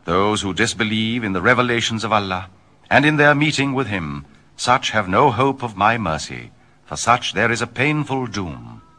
Those who disbelieve in the revelations of Allah, and in their meeting with Him, such have no hope of my mercy. For such there is a painful doom.